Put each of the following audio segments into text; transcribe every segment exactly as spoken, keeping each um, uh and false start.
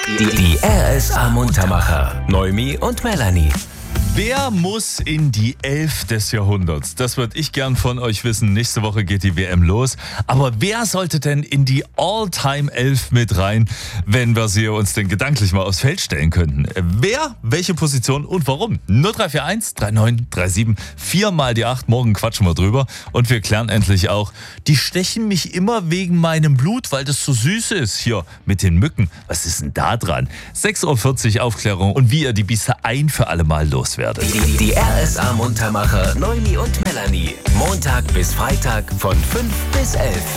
Die, die R S A Muntermacher. Noemi und Melanie. Wer muss in die Elf des Jahrhunderts? Das würde ich gern von euch wissen. Nächste Woche geht die W M los. Aber wer sollte denn in die All-Time-Elf mit rein, wenn wir sie uns denn gedanklich mal aufs Feld stellen könnten? Wer, welche Position und warum? null drei vier eins drei neun drei sieben vier mal die acht. Morgen quatschen wir drüber. Und wir klären endlich auch, die stechen mich immer wegen meinem Blut, weil das so süß ist. Hier mit den Mücken. Was ist denn da dran? sechs Uhr vierzig Aufklärung und wie ihr die Biester ein für alle Mal loswerdet. Die, die R S A Muntermacher Noemi und Melanie. Montag bis Freitag von fünf bis elf.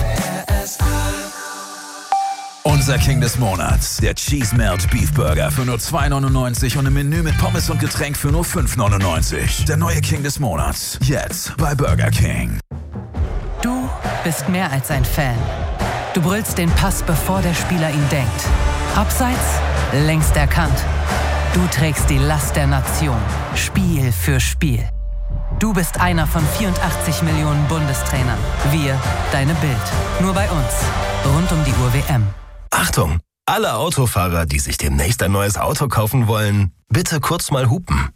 Unser King des Monats, der Cheese Melt Beef Burger für nur zwei neunundneunzig und im Menü mit Pommes und Getränk für nur fünf neunundneunzig. Der neue King des Monats, jetzt bei Burger King. Du bist mehr als ein Fan. Du brüllst den Pass, bevor der Spieler ihn denkt. Abseits, längst erkannt. Du trägst die Last der Nation, Spiel für Spiel. Du bist einer von vierundachtzig Millionen Bundestrainern. Wir, deine Bild. Nur bei uns. Rund um die Uhr W M. Achtung! Alle Autofahrer, die sich demnächst ein neues Auto kaufen wollen, bitte kurz mal hupen.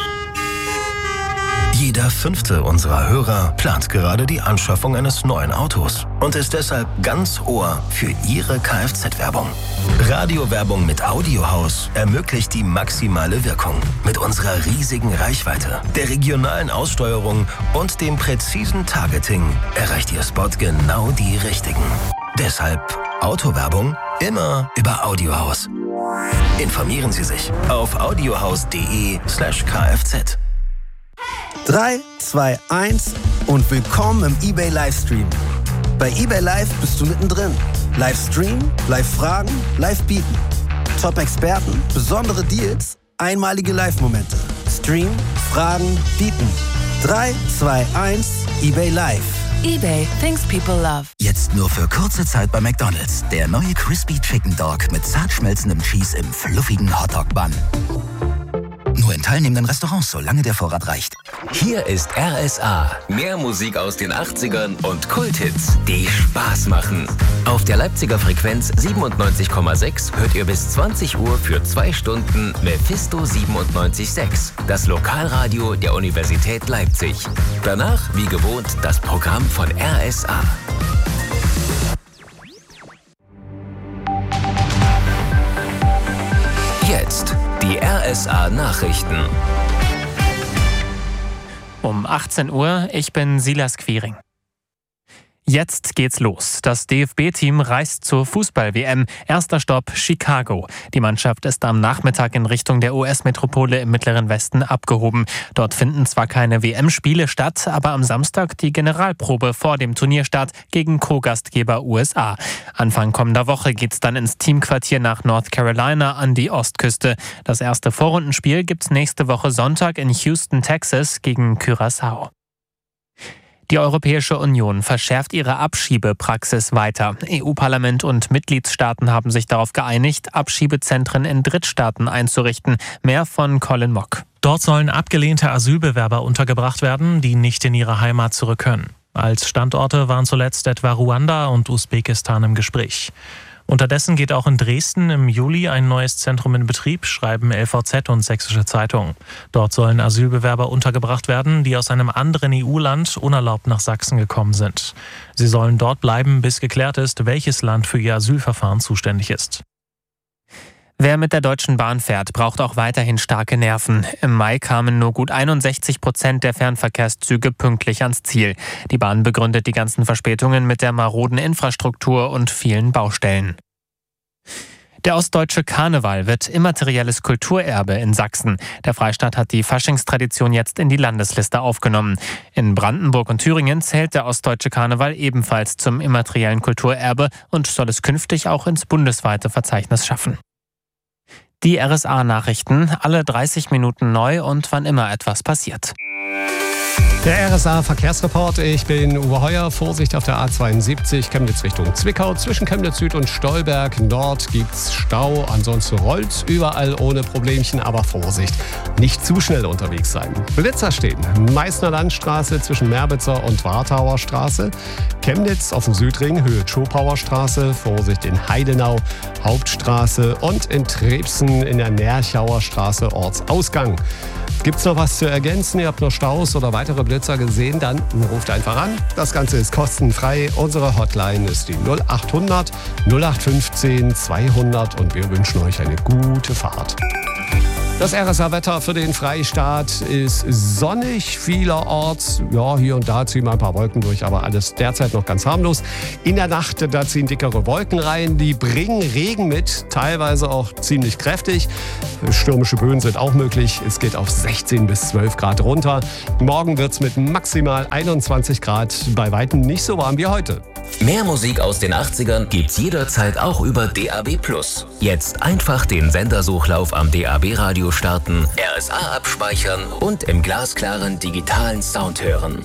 Jeder fünfte unserer Hörer plant gerade die Anschaffung eines neuen Autos und ist deshalb ganz Ohr für Ihre Kfz-Werbung. Radiowerbung mit Audiohaus ermöglicht die maximale Wirkung. Mit unserer riesigen Reichweite, der regionalen Aussteuerung und dem präzisen Targeting erreicht Ihr Spot genau die Richtigen. Deshalb Autowerbung immer über Audiohaus. Informieren Sie sich auf audiohaus.de slash kfz. drei, zwei, eins und willkommen im eBay Livestream. Bei eBay Live bist du mittendrin. Livestream, Live-Fragen, Live-Bieten. Top-Experten, besondere Deals, einmalige Live-Momente. Stream, Fragen, Bieten. drei, zwei, eins, eBay Live. eBay, things people love. Jetzt nur für kurze Zeit bei McDonald's. Der neue Crispy Chicken Dog mit zart schmelzendem Cheese im fluffigen Hotdog-Bun. Nur in teilnehmenden Restaurants, solange der Vorrat reicht. Hier ist R S A. Mehr Musik aus den achtzigern und Kulthits, die Spaß machen. Auf der Leipziger Frequenz siebenundneunzig Komma sechs hört ihr bis zwanzig Uhr für zwei Stunden Mephisto siebenundneunzig Komma sechs, das Lokalradio der Universität Leipzig. Danach, wie gewohnt, das Programm von R S A. Jetzt die R S A-Nachrichten. Um achtzehn Uhr, ich bin Silas Quiring. Jetzt geht's los. Das D F B-Team reist zur Fußball-W M. Erster Stopp Chicago. Die Mannschaft ist am Nachmittag in Richtung der U S-Metropole im Mittleren Westen abgehoben. Dort finden zwar keine W M-Spiele statt, aber am Samstag die Generalprobe vor dem Turnierstart gegen Co-Gastgeber U S A. Anfang kommender Woche geht's dann ins Teamquartier nach North Carolina an die Ostküste. Das erste Vorrundenspiel gibt's nächste Woche Sonntag in Houston, Texas gegen Curaçao. Die Europäische Union verschärft ihre Abschiebepraxis weiter. E U-Parlament und Mitgliedstaaten haben sich darauf geeinigt, Abschiebezentren in Drittstaaten einzurichten. Mehr von Colin Mock. Dort sollen abgelehnte Asylbewerber untergebracht werden, die nicht in ihre Heimat zurück können. Als Standorte waren zuletzt etwa Ruanda und Usbekistan im Gespräch. Unterdessen geht auch in Dresden im Juli ein neues Zentrum in Betrieb, schreiben L V Z und Sächsische Zeitung. Dort sollen Asylbewerber untergebracht werden, die aus einem anderen E U-Land unerlaubt nach Sachsen gekommen sind. Sie sollen dort bleiben, bis geklärt ist, welches Land für ihr Asylverfahren zuständig ist. Wer mit der Deutschen Bahn fährt, braucht auch weiterhin starke Nerven. Im Mai kamen nur gut einundsechzig Prozent der Fernverkehrszüge pünktlich ans Ziel. Die Bahn begründet die ganzen Verspätungen mit der maroden Infrastruktur und vielen Baustellen. Der ostdeutsche Karneval wird immaterielles Kulturerbe in Sachsen. Der Freistaat hat die Faschingstradition jetzt in die Landesliste aufgenommen. In Brandenburg und Thüringen zählt der ostdeutsche Karneval ebenfalls zum immateriellen Kulturerbe und soll es künftig auch ins bundesweite Verzeichnis schaffen. Die R S A-Nachrichten, alle dreißig Minuten neu und wann immer etwas passiert. Der R S A-Verkehrsreport. Ich bin Uwe Heuer. Vorsicht auf der A zweiundsiebzig, Chemnitz Richtung Zwickau. Zwischen Chemnitz Süd und Stolberg Nord gibt's Stau. Ansonsten rollt's überall ohne Problemchen, aber Vorsicht, nicht zu schnell unterwegs sein. Blitzer stehen. Meißner Landstraße zwischen Merbitzer und Wartauer Straße. Chemnitz auf dem Südring, Höhe Schopauer Straße. Vorsicht in Heidenau, Hauptstraße. Und in Trebsen in der Nerchauer Straße, Ortsausgang. Gibt's noch was zu ergänzen? Ihr habt noch Staus oder weitere Blitzer gesehen? Dann ruft einfach an. Das Ganze ist kostenfrei. Unsere Hotline ist die null acht hundert null acht fünfzehn zweihundert und wir wünschen euch eine gute Fahrt. Das R S A-Wetter für den Freistaat ist sonnig vielerorts. Ja, hier und da ziehen mal ein paar Wolken durch, aber alles derzeit noch ganz harmlos. In der Nacht, da ziehen dickere Wolken rein. Die bringen Regen mit, teilweise auch ziemlich kräftig. Stürmische Böen sind auch möglich. Es geht auf sechzehn bis zwölf Grad runter. Morgen wird es mit maximal einundzwanzig Grad bei Weitem nicht so warm wie heute. Mehr Musik aus den achtzigern gibt's jederzeit auch über D A B plus. Jetzt einfach den Sendersuchlauf am D A B-Radio starten, R S A abspeichern und im glasklaren digitalen Sound hören.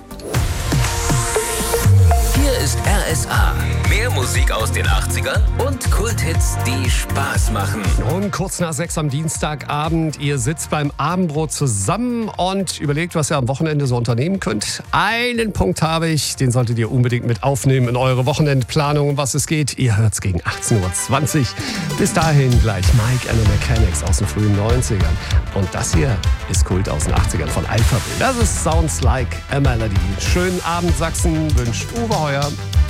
Hier ist R S A. Mehr Musik aus den achtzigern und Kulthits, die Spaß machen. Und kurz nach sechs am Dienstagabend, ihr sitzt beim Abendbrot zusammen und überlegt, was ihr am Wochenende so unternehmen könnt. Einen Punkt habe ich, den solltet ihr unbedingt mit aufnehmen in eure Wochenendplanung, um was es geht. Ihr hört's gegen achtzehn Uhr zwanzig. Bis dahin gleich Mike and the Mechanics aus den frühen neunzigern. Und das hier ist Kult aus den achtzigern von Alphaville. Das ist Sounds Like a Melody. Schönen Abend, Sachsen, wünscht Uwe Heuer.